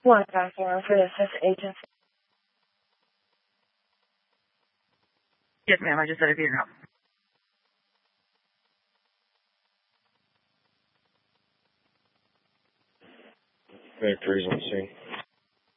One for this agency. Yes, ma'am. I just said it here now. Victory's on scene.